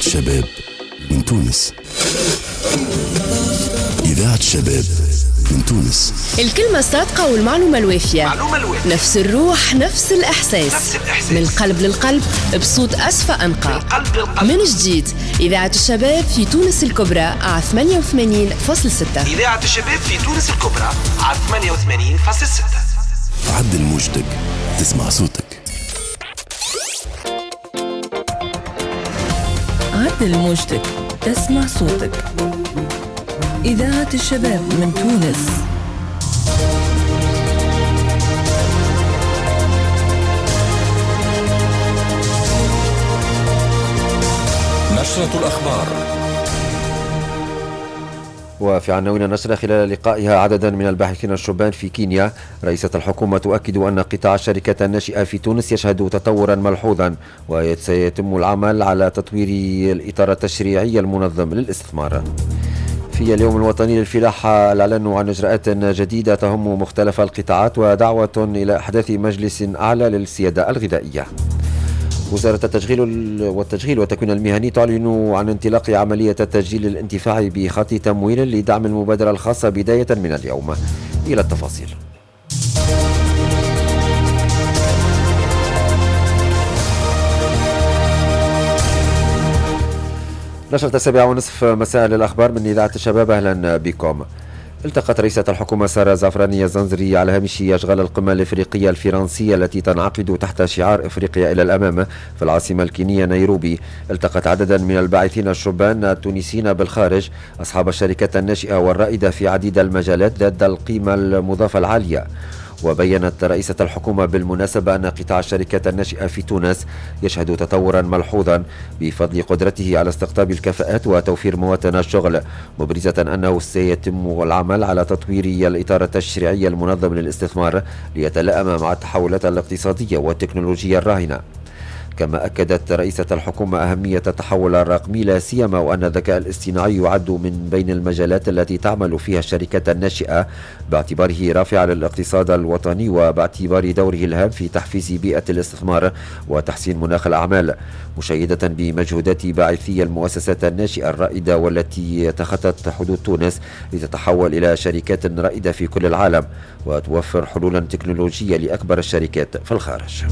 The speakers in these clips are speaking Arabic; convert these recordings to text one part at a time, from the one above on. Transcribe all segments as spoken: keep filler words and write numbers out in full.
الشباب من تونس. إذاعة الشباب من تونس. الكلمة الصادقة والمعلومة الوافية. معلومة الوافية. نفس الروح، نفس الإحساس. نفس الإحساس. من القلب للقلب، بصوت أصفى أنقى. من القلب للقلب. من جديد، إذاعة الشباب في تونس الكبرى على ثمانية وثمانين فاصلة ستة. إذاعة الشباب في تونس الكبرى على ثمانية وثمانين فاصلة ستة. عدل موجتك، تسمع صوتك. عدل موجتك، تسمع صوتك. إذاعة الشباب من تونس. نشرة الأخبار. وفي عناوين النشرة: خلال لقائها عددا من الباحثين الشبان في كينيا، رئيسة الحكومة تؤكد أن قطاع الشركات الناشئة في تونس يشهد تطورا ملحوظا، وسيتم العمل على تطوير الإطار التشريعي المنظم للاستثمار. في اليوم الوطني للفلاحة، الإعلان عن إجراءات جديدة تهم مختلف القطاعات ودعوة إلى إحداث مجلس أعلى للسيادة الغذائية. وزارة التشغيل والتشغيل والتكوين المهني تعلن عن انطلاق عملية تسجيل الانتفاع بخط تمويل لدعم المبادرة الخاصة بداية من اليوم. إلى التفاصيل. نشرة السابعة ونصف مساء للأخبار من إذاعة الشباب، أهلا بكم. التقت رئيسة الحكومة سارة زعفراني الزنزري على هامش أشغال القمة الإفريقية الفرنسية التي تنعقد تحت شعار إفريقيا إلى الأمام في العاصمة الكينية نيروبي. التقت عددا من الباعثين الشبان التونسيين بالخارج، أصحاب الشركات الناشئة والرائدة في عديد المجالات ذات القيمة المضافة العالية. وبيّنت رئيسة الحكومة بالمناسبة أن قطاع الشركات الناشئة في تونس يشهد تطورا ملحوظا بفضل قدرته على استقطاب الكفاءات وتوفير مواطن الشغل، مبرزة أنه سيتم العمل على تطوير الإطار التشريعي المنظم للاستثمار ليتلائم مع التحولات الاقتصادية والتكنولوجية الراهنة. كما أكدت رئيسة الحكومة أهمية التحول الرقمي، لا سيما وأن الذكاء الاصطناعي يعد من بين المجالات التي تعمل فيها الشركات الناشئة باعتباره رافعا للاقتصاد الوطني وباعتبار دوره الهام في تحفيز بيئة الاستثمار وتحسين مناخ الأعمال، مشيدة بمجهودات باعثي المؤسسات الناشئة الرائدة والتي تخطت حدود تونس لتتحول إلى شركات رائدة في كل العالم وتوفر حلولا تكنولوجية لأكبر الشركات في الخارج.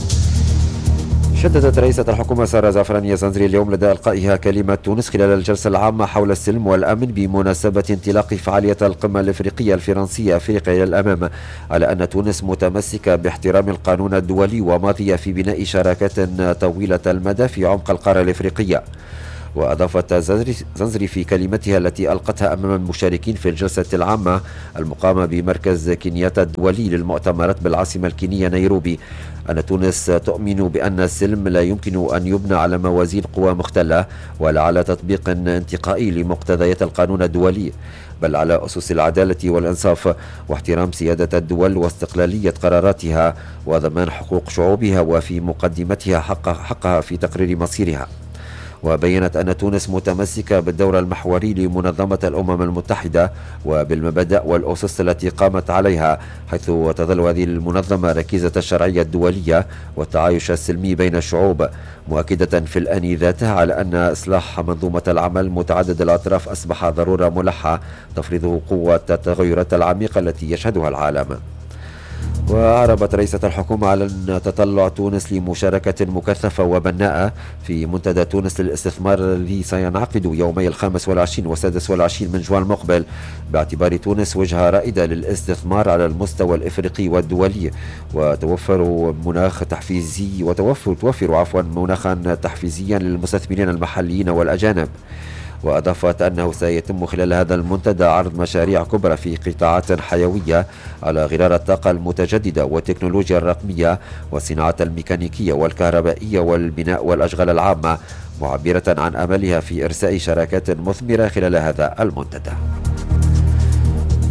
شددت رئيسة الحكومة سارة زعفراني الزنزري اليوم لدى إلقائها كلمة تونس خلال الجلسة العامة حول السلم والأمن بمناسبة انطلاق فعالية القمة الإفريقية الفرنسية أفريقيا إلى الأمام، على أن تونس متمسكة باحترام القانون الدولي وماضية في بناء شراكات طويلة المدى في عمق القارة الإفريقية. وأضافت زنزري في كلمتها التي ألقتها أمام المشاركين في الجلسة العامة المقامة بمركز كينياتا الدولي للمؤتمرات بالعاصمة الكينية نيروبي أن تونس تؤمن بأن السلم لا يمكن أن يبنى على موازين قوى مختلة ولا على تطبيق انتقائي لمقتضيات القانون الدولي، بل على أسس العدالة والإنصاف واحترام سيادة الدول واستقلالية قراراتها وضمان حقوق شعوبها وفي مقدمتها حق حقها في تقرير مصيرها. وبينت أن تونس متمسكة بالدور المحوري لمنظمة الأمم المتحدة وبالمبادئ والأسس التي قامت عليها، حيث تظل هذه المنظمة ركيزة الشرعية الدولية والتعايش السلمي بين الشعوب، مؤكدة في الآن ذاته على أن إصلاح منظومة العمل متعدد الأطراف أصبح ضرورة ملحة تفرضه قوة التغيرات العميقة التي يشهدها العالم. وأعربت رئيسة الحكومة على أن تطلع تونس لمشاركة مكثفة وبناءة في منتدى تونس للاستثمار الذي سينعقد يومي الخامس والعشرين والسادس والعشرين من جوان المقبل، باعتبار تونس وجهة رائدة للاستثمار على المستوى الإفريقي والدولي، وتوفر مناخ تحفيزي وتوفر توفر عفوا مناخا تحفيزيا للمستثمرين المحليين والأجانب. وأضافت أنه سيتم خلال هذا المنتدى عرض مشاريع كبرى في قطاعات حيوية على غرار الطاقة المتجددة والتكنولوجيا الرقمية والصناعة الميكانيكية والكهربائية والبناء والأشغال العامة، معبرة عن أملها في إرساء شراكات مثمرة خلال هذا المنتدى.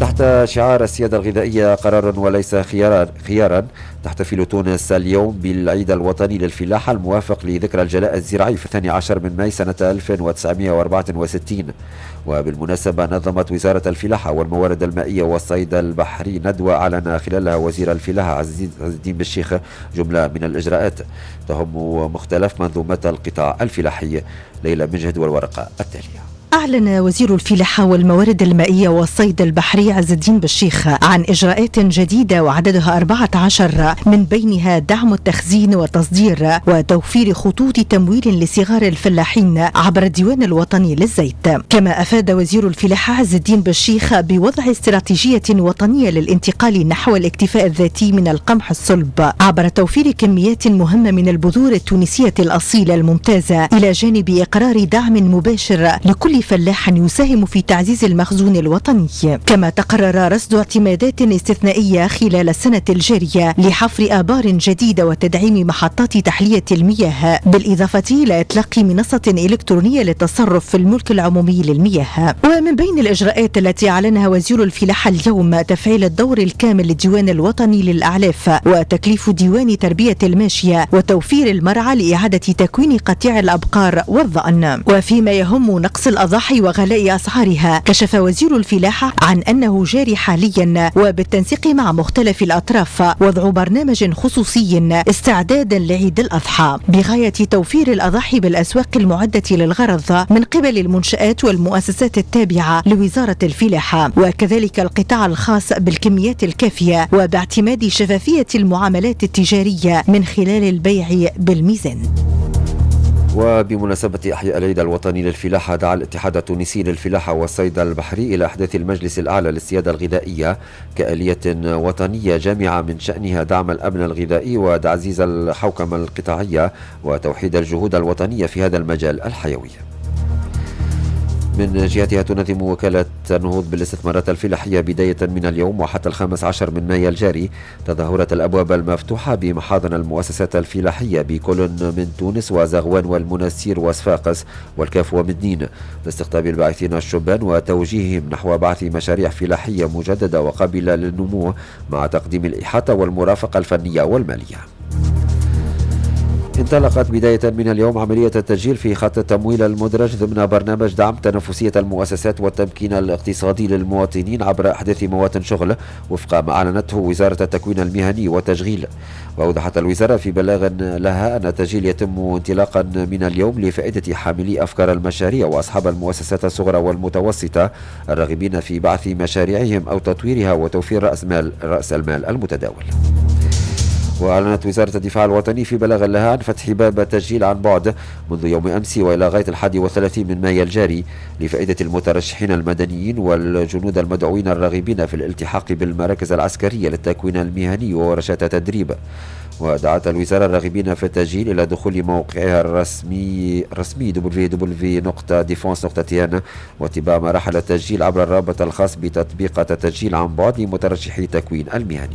تحت شعار السيادة الغذائية قرار وليس خيارا, خيارا تحتفل تونس اليوم بالعيد الوطني للفلاحة الموافق لذكرى الجلاء الزراعي في الثاني عشر من ماي سنة ألف وتسعمائة وأربعة وستين. وبالمناسبة نظمت وزارة الفلاحة والموارد المائية والصيد البحري ندوة أعلن خلالها وزير الفلاحة عز الدين بالشيخ جملة من الإجراءات تهم مختلف منظومات القطاع الفلاحي. ليلى مجهد والورقة التالية. أعلن وزير الفلاحة والموارد المائية والصيد البحري عز الدين بالشيخ عن إجراءات جديدة وعددها أربعة عشر، من بينها دعم التخزين والتصدير وتوفير خطوط تمويل لصغار الفلاحين عبر الديوان الوطني للزيت. كما أفاد وزير الفلاحة عز الدين بالشيخ بوضع استراتيجية وطنية للانتقال نحو الاكتفاء الذاتي من القمح الصلب عبر توفير كميات مهمة من البذور التونسية الأصيلة الممتازة، إلى جانب إقرار دعم مباشر لكل فلاح يساهم في تعزيز المخزون الوطني. كما تقرر رصد اعتمادات استثنائية خلال السنة الجارية لحفر آبار جديدة وتدعيم محطات تحلية المياه، بالإضافة إلى إطلاق منصة إلكترونية للتصرف في الملك العمومي للمياه. ومن بين الإجراءات التي أعلنها وزير الفلاحة اليوم تفعيل الدور الكامل للديوان الوطني للأعلاف وتكليف ديوان تربية الماشية وتوفير المرعى لإعادة تكوين قطيع الأبقار والظأن. وفيما يهم نقص الأضاحي وغلاء أسعارها، كشف وزير الفلاحة عن أنه جاري حاليا وبالتنسيق مع مختلف الأطراف وضع برنامج خصوصي استعدادا لعيد الأضحى بغاية توفير الأضاحي بالأسواق المعدة للغرض من قبل المنشآت والمؤسسات التابعة لوزارة الفلاحة، وكذلك القطاع الخاص بالكميات الكافية وباعتماد شفافية المعاملات التجارية من خلال البيع بالميزان. وبمناسبة إحياء العيد الوطني للفلاحة، دعا الاتحاد التونسي للفلاحة والصيد البحري إلى إحداث المجلس الأعلى للسيادة الغذائية كآلية وطنية جامعة من شأنها دعم الأمن الغذائي وتعزيز الحوكمة القطاعية وتوحيد الجهود الوطنية في هذا المجال الحيوي. من جهتها تنظم وكالة النهوض بالاستثمارات الفلاحية بداية من اليوم وحتى الخامس عشر من مايو الجاري تظاهرة الأبواب المفتوحة بمحاضن المؤسسات الفلاحية بكل من تونس وزغوان والمنسير وصفاقس والكاف ومدنين لاستقطاب الباعثين الشبان وتوجيههم نحو بعث مشاريع فلاحية مجددة وقابلة للنمو مع تقديم الإحاطة والمرافقة الفنية والمالية. انطلقت بداية من اليوم عملية التسجيل في خط التمويل المدرج ضمن برنامج دعم تنافسية المؤسسات والتمكين الاقتصادي للمواطنين عبر أحداث مواطن شغل وفق ما أعلنته وزارة التكوين المهني والتشغيل. وأوضحت الوزارة في بلاغ لها أن التسجيل يتم انطلاقا من اليوم لفائدة حاملي أفكار المشاريع وأصحاب المؤسسات الصغرى والمتوسطة الراغبين في بعث مشاريعهم أو تطويرها وتوفير رأس مال رأس المال المتداول. وأعلنت وزارة الدفاع الوطني في بلاغ لها عن فتح باب التسجيل عن بعد منذ يوم أمس وإلى غاية الحادي والثلاثين من مايو الجاري لفائدة المترشحين المدنيين والجنود المدعوين الراغبين في الالتحاق بالمراكز العسكرية للتكوين المهني وورشات التدريب. ودعت الوزارة الراغبين في التسجيل إلى دخول موقعها الرسمي رسمي دبليو دبليو دوت ديفونس دوت تي ان واتباع مراحل التسجيل عبر الرابط الخاص بتطبيق التسجيل عن بعد لمترشحي التكوين المهني.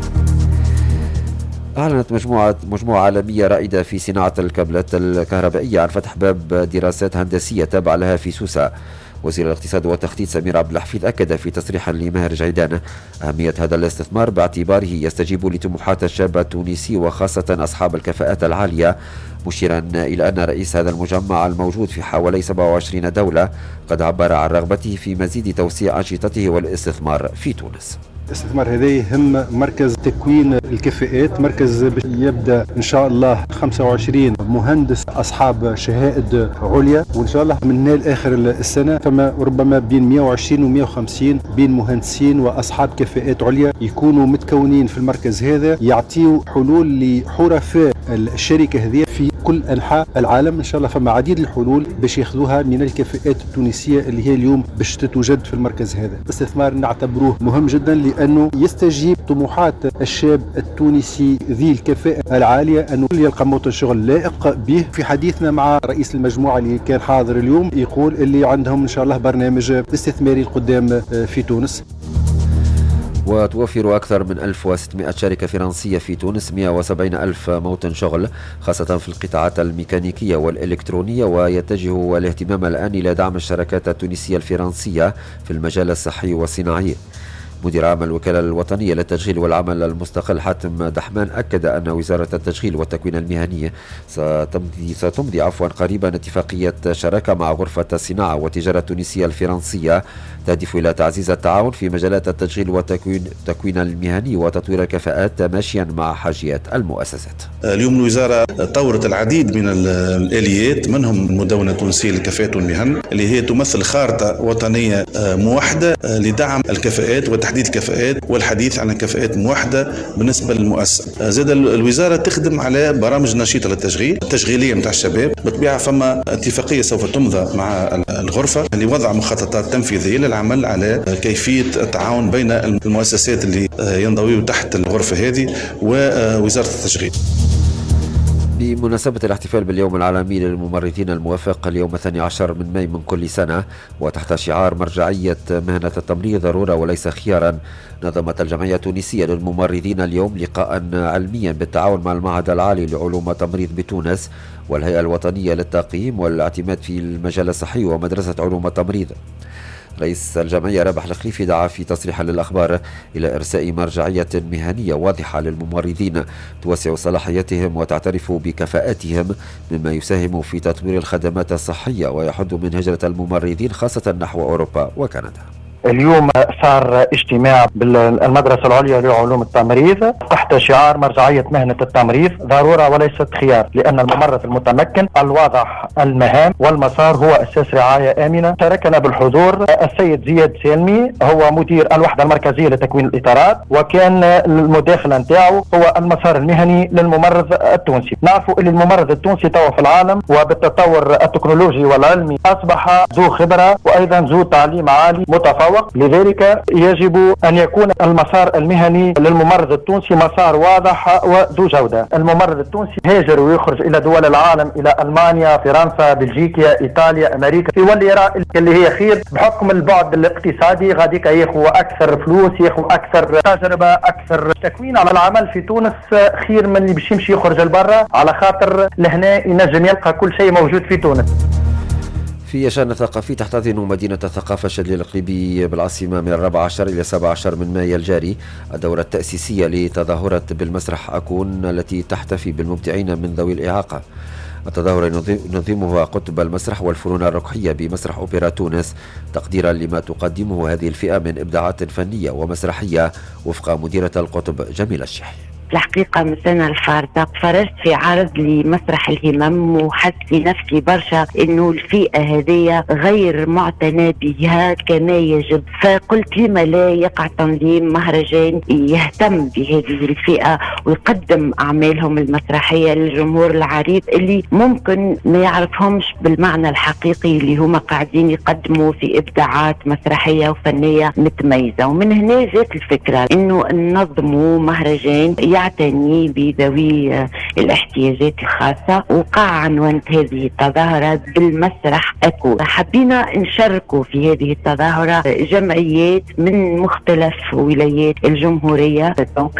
أعلنت مجموعة مجموعة عالمية رائدة في صناعة الكابلات الكهربائية عن فتح باب دراسات هندسية تابعة لها في سوسة. وزير الاقتصاد والتخطيط سمير عبد الحفيظ أكد في تصريح لماهر جيدان أهمية هذا الاستثمار باعتباره يستجيب لطموحات الشاب التونسي وخاصة أصحاب الكفاءات العالية، مشيرا إلى أن رئيس هذا المجمع الموجود في حوالي سبعة وعشرين دولة قد عبر عن رغبته في مزيد توسيع أنشطته والاستثمار في تونس. الاستثمار هذا يهم مركز تكوين الكفاءات، مركز يبدا ان شاء الله خمسة وعشرين مهندس اصحاب شهائد عليا، وان شاء الله من هنا لاخر السنه فما ربما بين مئة وعشرين ومئة وخمسين بين مهندسين واصحاب كفاءات عليا يكونوا متكونين في المركز هذا، يعطيوا حلول لحرفاء الشركه هذه في كل انحاء العالم. ان شاء الله فما عديد الحلول باش ياخذوها من الكفاءات التونسيه اللي هي اليوم باش تتوجد في المركز هذا. الاستثمار نعتبروه مهم جدا لانه يستجيب طموحات الشاب التونسي ذي الكفاءه العاليه انه يلقى موطن شغل لائق به. في حديثنا مع رئيس المجموعه اللي كان حاضر اليوم يقول اللي عندهم ان شاء الله برنامج استثماري القدام في تونس. وتوفر أكثر من ألف وستمائة شركة فرنسية في تونس مئة وسبعين ألف موطن شغل، خاصة في القطاعات الميكانيكية والإلكترونية، ويتجه الاهتمام الآن إلى دعم الشركات التونسية الفرنسية في المجال الصحي والصناعي. مدير عام الوكالة الوطنية للتشغيل والعمل المستقل حاتم دحمان أكد أن وزارة التشغيل والتكوين المهني ستمضي, ستمضي عفوا قريبا اتفاقية شراكة مع غرفة الصناعة والتجارة التونسية الفرنسية تهدف إلى تعزيز التعاون في مجالات التشغيل والتكوين التكوين المهني وتطوير الكفاءات ماشيا مع حاجيات المؤسسات. اليوم الوزارة طورت العديد من الآليات، منهم المدونة التونسية للكفاءات والمهن اللي هي تمثل خارطة وطنية موحدة لدعم الكفاءات وتحديد الكفاءات والحديث عن الكفاءات موحدة بالنسبة للمؤسسة. زاد الوزارة تخدم على برامج نشيطة للتشغيل التشغيلية متاع الشباب. بالطبيعة فما اتفاقية سوف تمضى مع الغرفة لوضع مخططات تنفيذية للعمل على كيفية التعاون بين المؤسسات اللي ينضويوا تحت الغرفة هذه ووزارة التشغيل. بمناسبة الاحتفال باليوم العالمي للممرضين الموافق اليوم الثاني عشر من ماي من كل سنة، وتحت شعار مرجعية مهنة التمريض ضرورة وليس خيارا، نظمت الجمعية التونسية للممرضين اليوم لقاء علميا بالتعاون مع المعهد العالي لعلوم التمريض بتونس والهيئة الوطنية للتقييم والاعتماد في المجال الصحي ومدرسة علوم التمريض. رئيس الجمعية رابح الخليفي دعا في تصريح للأخبار إلى إرساء مرجعية مهنية واضحة للممرضين توسع صلاحياتهم وتعترف بكفاءاتهم، مما يساهم في تطوير الخدمات الصحية ويحد من هجرة الممرضين خاصة نحو أوروبا وكندا. اليوم صار اجتماع بالمدرسة العليا لعلوم التمريض تحت شعار مرجعية مهنة التمريض ضرورة وليست خيار، لأن الممرض المتمكن الواضح المهام والمسار هو أساس رعاية آمنة. شاركنا بالحضور السيد زياد سالمي، هو مدير الوحدة المركزية لتكوين الإطارات، وكان المداخلة نتاعو هو المسار المهني للممرض التونسي. نعرفوا أن الممرض التونسي توا في العالم وبالتطور التكنولوجي والعلمي أصبح ذو خبرة وأيضا ذو تعليم عالي متفوق، لذلك يجب أن يكون المسار المهني للممرض التونسي مسار واضح وذو جودة. الممرض التونسي هاجر ويخرج إلى دول العالم، إلى ألمانيا، فرنسا، بلجيكا، إيطاليا، أمريكا، يولي يرى اللي هي خير بحكم البعد الاقتصادي، غاديك ياخذ أكثر فلوس، ياخذ أكثر تجربة، أكثر تكوين على العمل في تونس خير من اللي باش يمشي يخرج لبرا، على خاطر لهنا ينجم يلقى كل شيء موجود في تونس. في شأن ثقافي، تحتضن مدينة الثقافة الشلي الإقليمي بالعاصمة من الرابع عشر إلى السابع عشر من ماي الجاري الدورة التأسيسية لتظاهرة بالمسرح أكون التي تحتفي بالمبدعين من ذوي الإعاقة. التظاهرة ينظمها قطب المسرح والفنون الرقحية بمسرح أوبرا تونس تقديرا لما تقدمه هذه الفئة من إبداعات فنية ومسرحية، وفق مديرة القطب جميلة الشيحي. الحقيقة من السنة الفارطة فرجت في عرض لمسرح الهمم وحس في نفسي برشا انه الفئة هذه غير معتنى بها كما يجب، فقلت لما لا يقع تنظيم مهرجان يهتم بهذه الفئة ويقدم اعمالهم المسرحية للجمهور العريض اللي ممكن ما يعرفهمش بالمعنى الحقيقي اللي هم قاعدين يقدموا في ابداعات مسرحية وفنية متميزة. ومن هنا جات الفكرة انه ننظموا مهرجان يعتني بذوي الاحتياجات الخاصة، وقع عنوان هذه التظاهرة بالمسرح أكون. حبينا نشاركوا في هذه التظاهرة جمعيات من مختلف ولايات الجمهورية.